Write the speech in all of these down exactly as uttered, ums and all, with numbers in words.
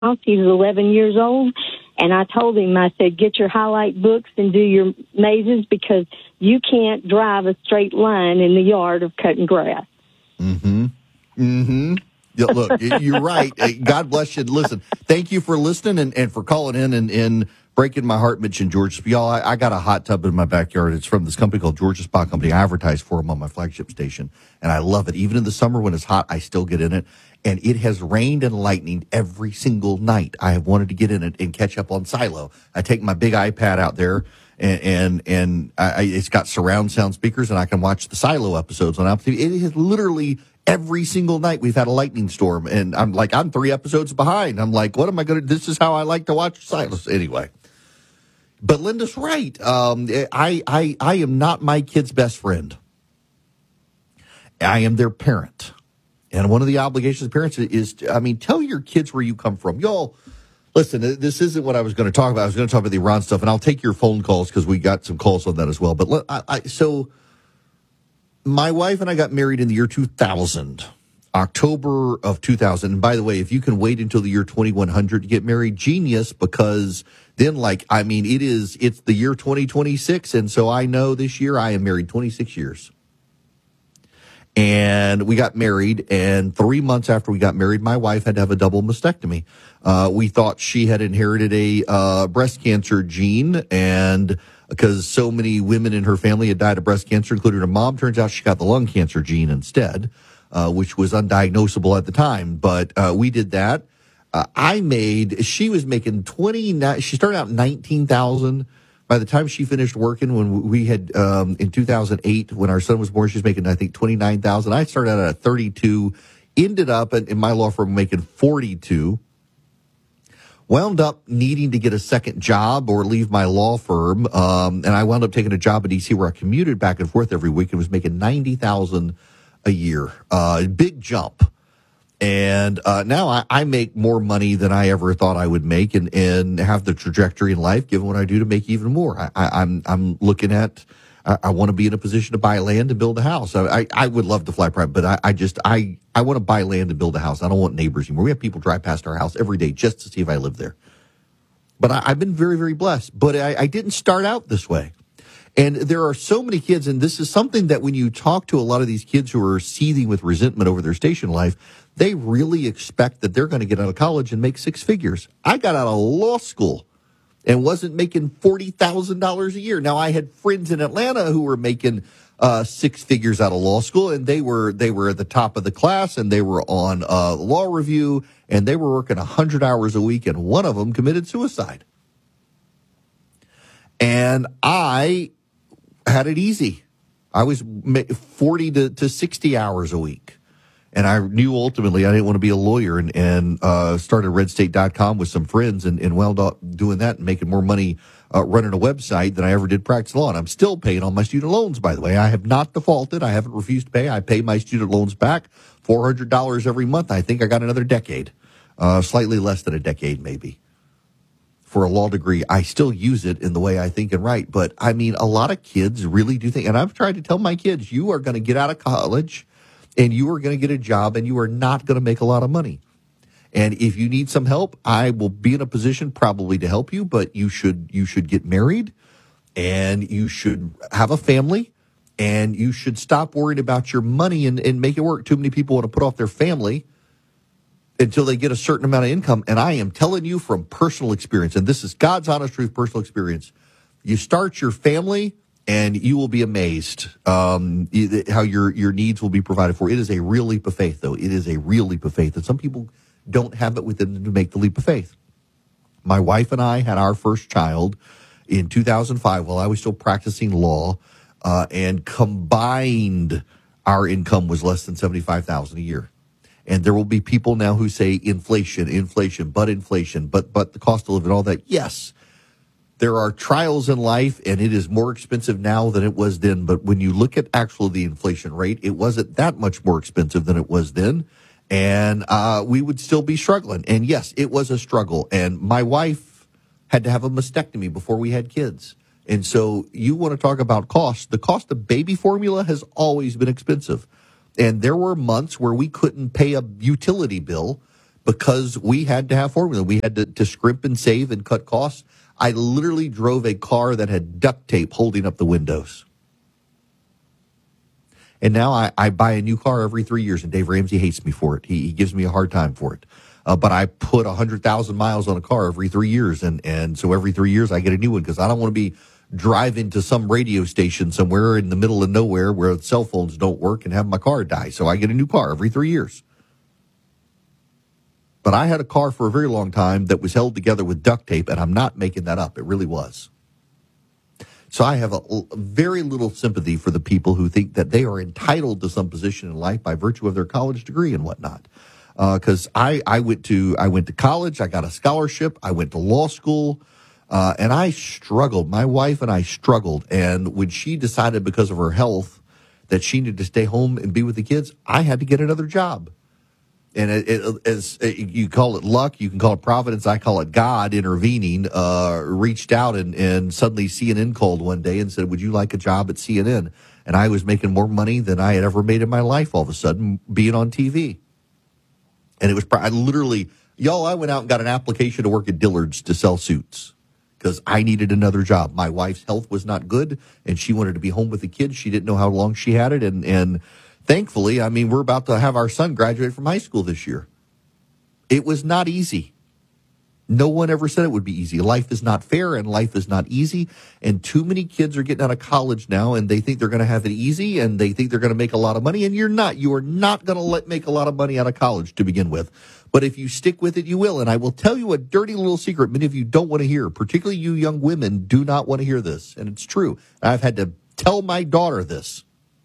house. He was eleven years old. And I told him, I said, get your highlight books and do your mazes because you can't drive a straight line in the yard of cutting grass. Mm-hmm. Mm-hmm. Yeah, look, you're right. God bless you. Listen, thank you for listening and, and for calling in and, and breaking my heart, Mitch and George. Y'all, I, I got a hot tub in my backyard. It's from this company called Georgia Spa Company. I advertise for them on my flagship station, and I love it. Even in the summer when it's hot, I still get in it. And it has rained and lightninged every single night. I have wanted to get in it and catch up on Silo. I take my big iPad out there, and and, and I, it's got surround sound speakers, and I can watch the Silo episodes on Apple T V. It is literally every single night we've had a lightning storm, and I'm like, I'm three episodes behind. I'm like, what am I going to, this is how I like to watch Silo. Anyway. But Linda's right. Um, I, I, I am not my kid's best friend. I am their parent. And one of the obligations of parents is, to, I mean, tell your kids where you come from. Y'all, listen, this isn't what I was going to talk about. I was going to talk about the Iran stuff, and I'll take your phone calls because we got some calls on that as well. But let, I, I, so my wife and I got married in the year two thousand, October of two thousand. And by the way, if you can wait until the year twenty-one hundred to get married, genius, because then, like, I mean, it is, it's the year twenty twenty-six. And so I know this year I am married twenty-six years. And we got married, and three months after we got married, my wife had to have a double mastectomy. Uh, we thought she had inherited a uh, breast cancer gene, and because so many women in her family had died of breast cancer, including her mom, turns out she got the lung cancer gene instead, uh, which was undiagnosable at the time. But uh, we did that. Uh, I made, she was making twenty, she started out nineteen thousand. By the time she finished working, when we had, um, in two thousand eight, when our son was born, she was making, I think, twenty-nine thousand. I started out at thirty-two, ended up in, in my law firm making forty-two, wound up needing to get a second job or leave my law firm. Um, and I wound up taking a job in D C where I commuted back and forth every week and was making ninety thousand a year. Uh, big jump. And uh, now I, I make more money than I ever thought I would make, and, and have the trajectory in life, given what I do, to make even more. I, I, I'm I'm looking at, I, I want to be in a position to buy land and build a house. I, I, I would love to fly private, but I, I just, I, I want to buy land and build a house. I don't want neighbors anymore. We have people drive past our house every day just to see if I live there. But I, I've been very, very blessed. But I, I didn't start out this way. And there are so many kids, and this is something that when you talk to a lot of these kids who are seething with resentment over their station life, they really expect that they're going to get out of college and make six figures. I got out of law school and wasn't making forty thousand dollars a year. Now, I had friends in Atlanta who were making uh, six figures out of law school, and they were they were at the top of the class, and they were on uh, law review, and they were working one hundred hours a week, and one of them committed suicide. And I had it easy. I was forty to sixty hours a week. And I knew ultimately I didn't want to be a lawyer, and, and uh, started red state dot com with some friends, and, and wound up doing that and making more money uh, running a website than I ever did practice law. And I'm still paying on my student loans, by the way. I have not defaulted. I haven't refused to pay. I pay my student loans back four hundred dollars every month. I think I got another decade, uh, slightly less than a decade maybe. For a law degree, I still use it in the way I think and write. But, I mean, a lot of kids really do think, and I've tried to tell my kids, you are going to get out of college, and you are going to get a job, and you are not going to make a lot of money. And if you need some help, I will be in a position probably to help you, but you should you should get married, and you should have a family, and you should stop worrying about your money and, and make it work. Too many people want to put off their family until they get a certain amount of income. And I am telling you from personal experience, and this is God's honest truth, personal experience, you start your family, and you will be amazed um, how your, your needs will be provided for. It is a real leap of faith, though. It is a real leap of faith. And some people don't have it within them to make the leap of faith. My wife and I had our first child in two thousand five while I was still practicing law, uh, and combined our income was less than seventy-five thousand dollars a year. And there will be people now who say inflation, inflation, but inflation, but but the cost of living, all that. Yes. There are trials in life, and it is more expensive now than it was then. But when you look at actually the inflation rate, it wasn't that much more expensive than it was then. And uh, we would still be struggling. And yes, it was a struggle. And my wife had to have a mastectomy before we had kids. And so you want to talk about cost. The cost of baby formula has always been expensive. And there were months where we couldn't pay a utility bill because we had to have formula. We had to, to scrimp and save and cut costs. I literally drove a car that had duct tape holding up the windows. And now I, I buy a new car every three years, and Dave Ramsey hates me for it. He, he gives me a hard time for it. Uh, but I put one hundred thousand miles on a car every three years, and, and so every three years I get a new one because I don't want to be driving to some radio station somewhere in the middle of nowhere where cell phones don't work and have my car die. So I get a new car every three years. But I had a car for a very long time that was held together with duct tape, and I'm not making that up. It really was. So I have a, a very little sympathy for the people who think that they are entitled to some position in life by virtue of their college degree and whatnot. Because uh, I, I went to I went to college, I got a scholarship, I went to law school, uh, and I struggled. My wife and I struggled. And when she decided because of her health that she needed to stay home and be with the kids, I had to get another job. And it, it, as it, you call it luck, you can call it providence. I call it God intervening. Uh, reached out and, and suddenly C N N called one day and said, "Would you like a job at C N N?" And I was making more money than I had ever made in my life. All of a sudden, being on T V, and it was I literally, y'all. I went out and got an application to work at Dillard's to sell suits because I needed another job. My wife's health was not good, and she wanted to be home with the kids. She didn't know how long she had it, and and. Thankfully, I mean, we're about to have our son graduate from high school this year. It was not easy. No one ever said it would be easy. Life is not fair and life is not easy. And too many kids are getting out of college now and they think they're going to have it easy and they think they're going to make a lot of money. And you're not. You are not going to let make a lot of money out of college to begin with. But if you stick with it, you will. And I will tell you a dirty little secret many of you don't want to hear, particularly you young women do not want to hear this. And it's true. I've had to tell my daughter this.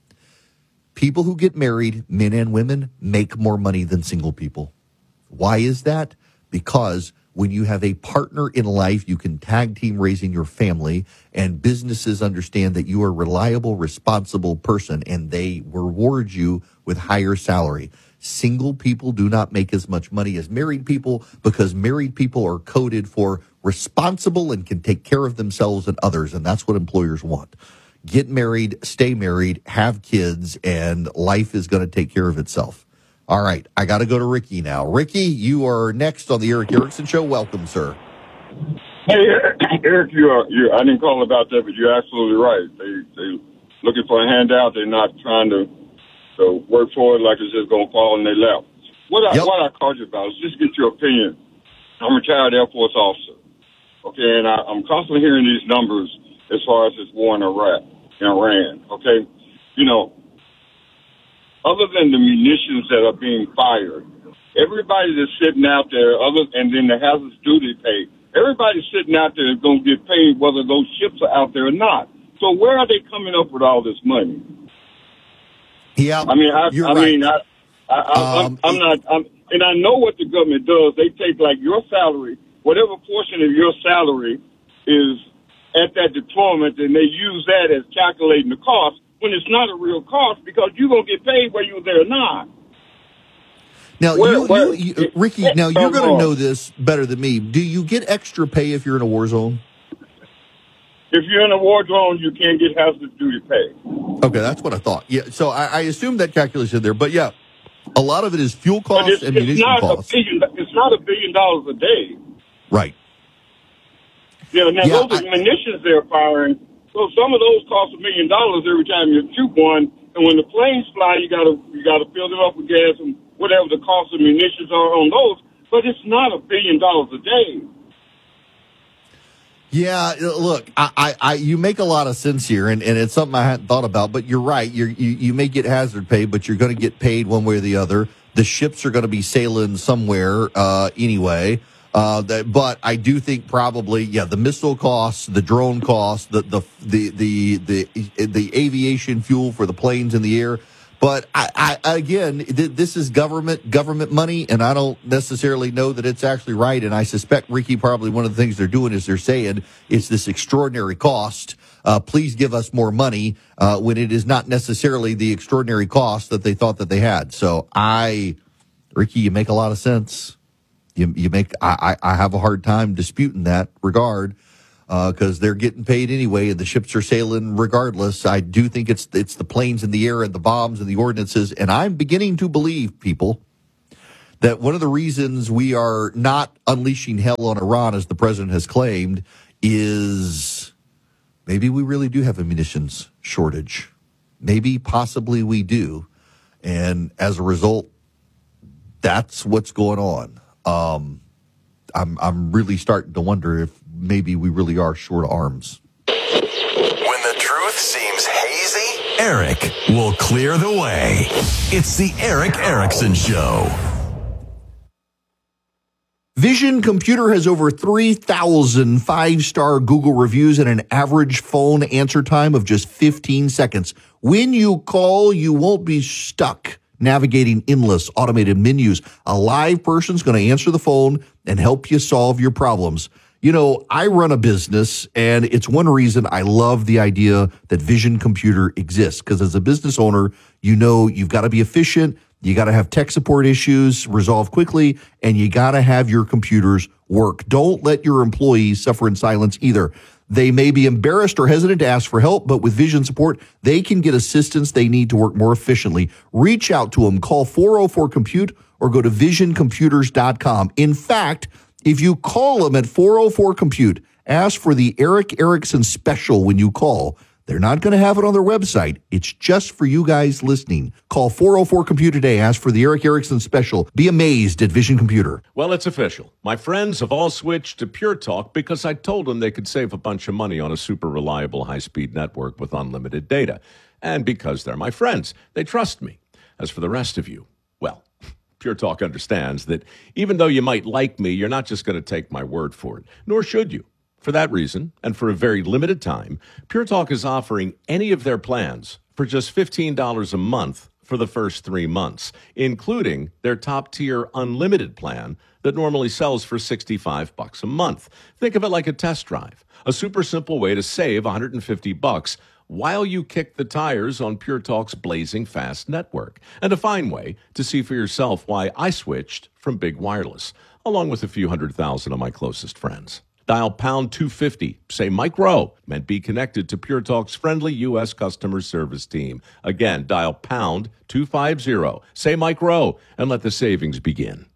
People who get married, men and women, make more money than single people. Why is that? Because when you have a partner in life, you can tag team raising your family, and businesses understand that you are a reliable, responsible person, and they reward you with higher salary. Single people do not make as much money as married people because married people are coded for responsible and can take care of themselves and others, and that's what employers want. Get married, stay married, have kids, and life is going to take care of itself. All right, I got to go to Ricky now. Ricky, you are next on the Erick Erickson Show. Welcome, sir. Hey, Eric, you are. You. I didn't call about that, but you're absolutely right. They they looking for a handout. They're not trying to, to work for it like it's just going to fall in their lap. What I yep. what I called you about is just get your opinion. I'm a retired Air Force officer. Okay, and I, I'm constantly hearing these numbers as far as this war in Iraq. Iran, okay? You know, other than the munitions that are being fired, everybody that's sitting out there, other and then the hazardous duty pay, everybody sitting out there is going to get paid whether those ships are out there or not. So where are they coming up with all this money? Yeah, I mean, I, you're I right. mean, I, I, I, um, I'm, I'm not, I'm, and I know what the government does. They take like your salary, whatever portion of your salary is at that deployment, and they use that as calculating the cost when it's not a real cost because you're going to get paid whether you're there or not. Now, where, you, where, you, you, Ricky, now you're going to know this better than me. Do you get extra pay if you're in a war zone? If you're in a war zone, you can't get hazardous duty pay. Okay, that's what I thought. Yeah, so I, I assumed that calculation there, but yeah, a lot of it is fuel costs it's, and munition it's not costs. A billion, it's not a billion dollars a day. Right. Yeah, now yeah, those are I, munitions they're firing. So some of those cost a million dollars every time you shoot one. And when the planes fly, you gotta you gotta fill them up with gas and whatever the cost of munitions are on those. But it's not a billion dollars a day. Yeah, look, I, I, I, you make a lot of sense here, and, and it's something I hadn't thought about. But you're right. You're, you you may get hazard pay, but you're going to get paid one way or the other. The ships are going to be sailing somewhere uh, anyway. Uh, that, but I do think probably, yeah, the missile costs, the drone costs, the the the the the, the aviation fuel for the planes in the air. But I, I again, th- this is government government money, and I don't necessarily know that it's actually right. And I suspect, Ricky, probably one of the things they're doing is they're saying it's this extraordinary cost. Uh, please give us more money uh, when it is not necessarily the extraordinary cost that they thought that they had. So I, Ricky, you make a lot of sense. You, you make I, I have a hard time disputing that regard because uh, they're getting paid anyway, and the ships are sailing regardless. I do think it's it's the planes in the air and the bombs and the ordnances, and I'm beginning to believe, people, that one of the reasons we are not unleashing hell on Iran, as the president has claimed, is maybe we really do have a munitions shortage. Maybe, possibly we do. And as a result, that's what's going on. Um, I'm, I'm really starting to wonder if maybe we really are short of arms. When the truth seems hazy, Eric will clear the way. It's the Eric Erickson Show. Vision Computer has over three thousand five-star Google reviews and an average phone answer time of just fifteen seconds. When you call, you won't be stuck navigating endless automated menus. A live person's going to answer the phone and help you solve your problems. You know, I run a business, and it's one reason I love the idea that Vision Computer exists, because as a business owner, you know you've got to be efficient, you got to have tech support issues resolved quickly, and you got to have your computers work. Don't let your employees suffer in silence either. They may be embarrassed or hesitant to ask for help, but with Vision support, they can get assistance they need to work more efficiently. Reach out to them. Call four oh four compute or go to vision computers dot com. In fact, if you call them at four oh four compute, ask for the Eric Erickson special when you call. They're not going to have it on their website. It's just for you guys listening. Call four oh four compute today. Ask for the Eric Erickson special. Be amazed at Vision Computer. Well, it's official. My friends have all switched to Pure Talk because I told them they could save a bunch of money on a super reliable high-speed network with unlimited data. And because they're my friends, they trust me. As for the rest of you, well, Pure Talk understands that even though you might like me, you're not just going to take my word for it, nor should you. For that reason, and for a very limited time, Pure Talk is offering any of their plans for just fifteen dollars a month for the first three months, including their top-tier unlimited plan that normally sells for sixty-five bucks a month. Think of it like a test drive, a super simple way to save one hundred fifty bucks while you kick the tires on Pure Talk's blazing fast network, and a fine way to see for yourself why I switched from big wireless, along with a few hundred thousand of my closest friends. Dial pound two fifty, say Mike Rowe, and be connected to Pure Talk's friendly U S customer service team. Again, dial pound two fifty, say Mike Rowe, and let the savings begin.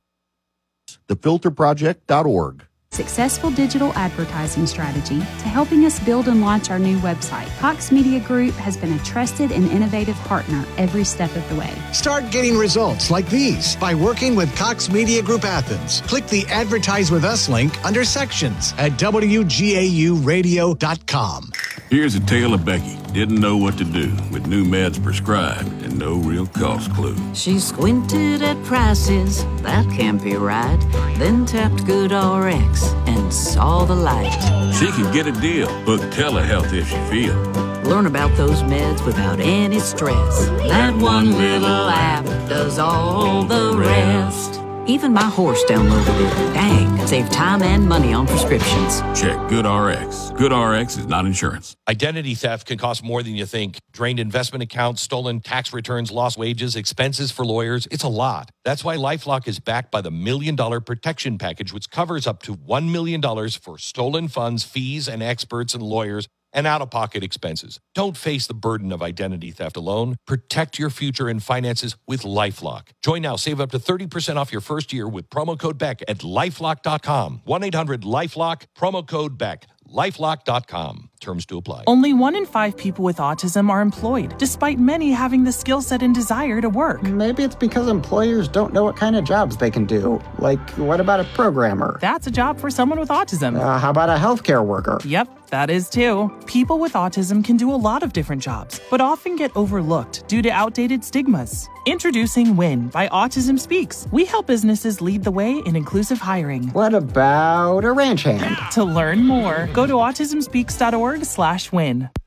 the filter project dot org. Successful digital advertising strategy to helping us build and launch our new website. Cox Media Group has been a trusted and innovative partner every step of the way. Start getting results like these by working with Cox Media Group Athens. Click the Advertise With Us link under Sections at W G A U radio dot com. Here's a tale of Becky. Didn't know what to do with new meds prescribed and no real cost clue. She squinted at prices, that can't be right. Then tapped GoodRx and saw the light. She could get a deal. Book telehealth if she feel. Learn about those meds without any stress. That one little app does all the rest. Even my horse downloaded it. Dang, save time and money on prescriptions. Check GoodRx. GoodRx is not insurance. Identity theft can cost more than you think. Drained investment accounts, stolen tax returns, lost wages, expenses for lawyers. It's a lot. That's why LifeLock is backed by the Million Dollar Protection Package, which covers up to one million dollars for stolen funds, fees, and experts and lawyers, and out-of-pocket expenses. Don't face the burden of identity theft alone. Protect your future and finances with LifeLock. Join now. Save up to thirty percent off your first year with promo code Beck at lifelock dot com. one eight hundred lifelock, promo code Beck. lifelock dot com. Terms to apply. Only one in five people with autism are employed, despite many having the skill set and desire to work. Maybe it's because employers don't know what kind of jobs they can do. Like, what about a programmer? That's a job for someone with autism. Uh, how about a healthcare worker? Yep, that is too. People with autism can do a lot of different jobs, but often get overlooked due to outdated stigmas. Introducing WIN by Autism Speaks. We help businesses lead the way in inclusive hiring. What about a ranch hand? To learn more, go to autism speaks dot org slash win.